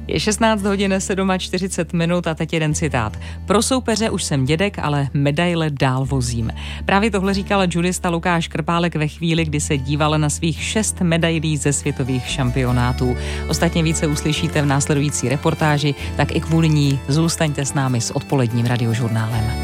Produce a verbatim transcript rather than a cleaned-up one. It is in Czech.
Je šestnáct hodin čtyřicet sedm minut a teď jeden citát. Pro soupeře už jsem dědek, ale medaile dál vozím. Právě tohle říkal judista Lukáš Krpálek ve chvíli, kdy se díval na svých šest medailí ze světových šampionátů. Ostatně více uslyšíte v následující reportáži, tak i kvůli ní zůstaňte s námi s odpoledním radiožurnálem.